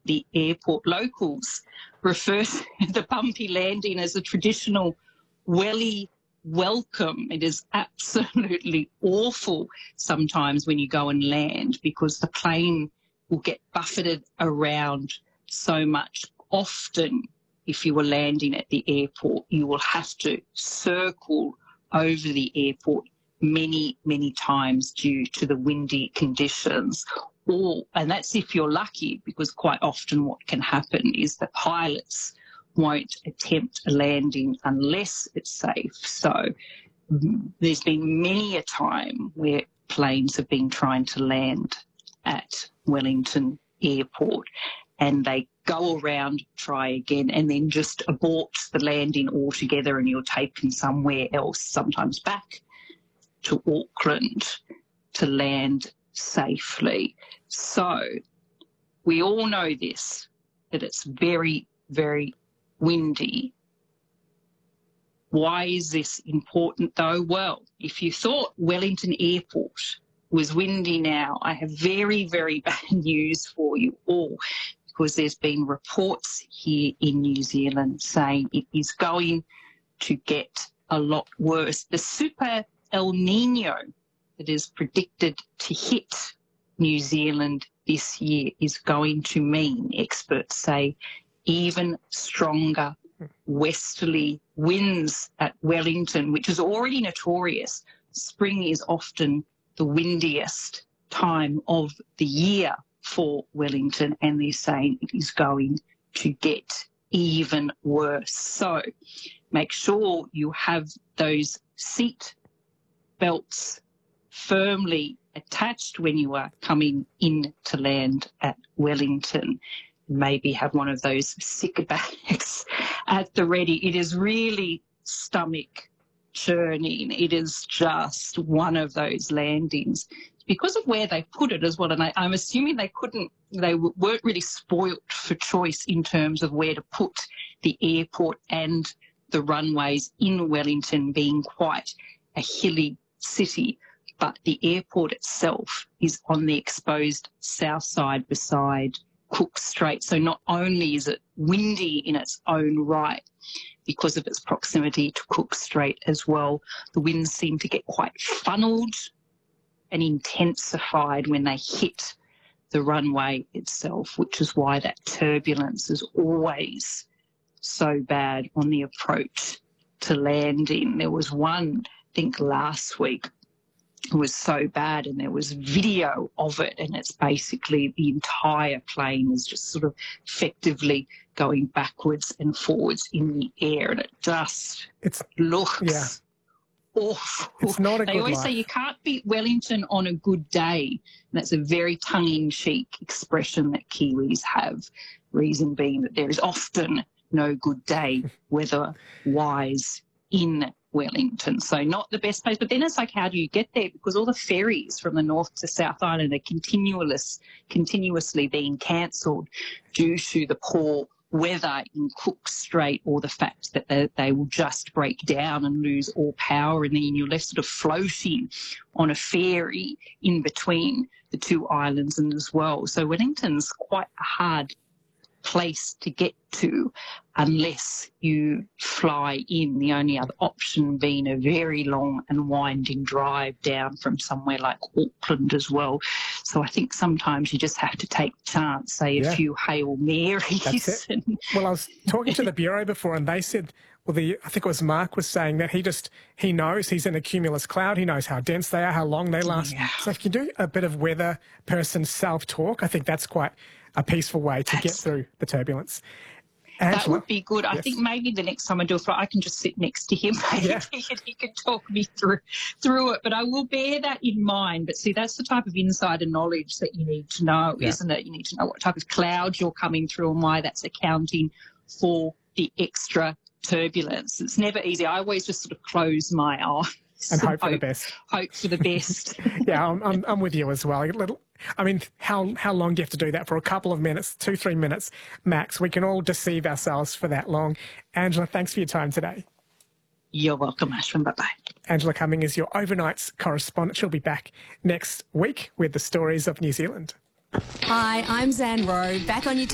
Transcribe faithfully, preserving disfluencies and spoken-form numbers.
the airport. Locals refer to the bumpy landing as a traditional welly welcome. It is absolutely awful sometimes when you go and land, because the plane will get buffeted around so much. Often, if you were landing at the airport, you will have to circle over the airport many, many times due to the windy conditions. Or, and that's if you're lucky, because quite often what can happen is the pilots won't attempt a landing unless it's safe. So there's been many a time where planes have been trying to land at Wellington Airport and they go around, try again, and then just abort the landing altogether, and you're taken somewhere else, sometimes back to Auckland to land safely. So we all know this, that it's very, very windy. Why is this important though? Well, if you thought Wellington Airport was windy now, I have very, very bad news for you all, because there's been reports here in New Zealand saying it is going to get a lot worse. The super El Nino that is predicted to hit New Zealand this year is going to mean, experts say, even stronger westerly winds at Wellington, which is already notorious. Spring is often the windiest time of the year for Wellington, and they're saying it is going to get even worse. So make sure you have those seat belts firmly attached when you are coming in to land at Wellington. Maybe have one of those sick bags at the ready. It is really stomach churning. It is just one of those landings because of where they put it as well. And I, I'm assuming they couldn't, they weren't really spoilt for choice in terms of where to put the airport and the runways in Wellington, being quite a hilly city. But the airport itself is on the exposed south side beside Cook Strait. So not only is it windy in its own right because of its proximity to Cook Strait as well, the winds seem to get quite funneled and intensified when they hit the runway itself, which is why that turbulence is always so bad on the approach to landing. There was one, I think last week, was so bad, and there was video of it, and it's basically the entire plane is just sort of effectively going backwards and forwards in the air, and it just it's, looks yeah. awful. It's not a they good always life. say you can't beat Wellington on a good day, and that's a very tongue-in-cheek expression that Kiwis have, reason being that there is often no good day weather-wise in Wellington. So not the best place. But then it's like, how do you get there? Because all the ferries from the North to South Island are continuous, continuously being cancelled due to the poor weather in Cook Strait, or the fact that they, they will just break down and lose all power, and then you're left sort of floating on a ferry in between the two islands and as well. So Wellington's quite a hard place to get to unless you fly in, the only other option being a very long and winding drive down from somewhere like Auckland as well. So I think sometimes you just have to take a chance, say Yeah. a few Hail Marys. That's it. And Well, I was talking to the Bureau before, and they said, well, the I think it was Mark was saying that he just, he knows he's in a cumulus cloud. He knows how dense they are, how long they last. Yeah. So if you do a bit of weather person self-talk, I think that's quite a peaceful way to That's, get through the turbulence. That Angela, would be good. I yes. think maybe the next time I do a flight, I can just sit next to him. Maybe Yeah. he, can, he can talk me through through it. But I will bear that in mind. But see, that's the type of insider knowledge that you need to know, Yeah. isn't it? You need to know what type of clouds you're coming through and why that's accounting for the extra turbulence. It's never easy. I always just sort of close my eyes and hope for hope, the best. hope for the best. Yeah, I'm, I'm, I'm with you as well. A little, I mean, how how long do you have to do that for? A couple of minutes, two, three minutes max. We can all deceive ourselves for that long. Angela, thanks for your time today. You're welcome, Ashwin. Bye-bye. Angela Cumming is your overnights correspondent. She'll be back next week with the stories of New Zealand. Hi, I'm Zan Rowe, back on your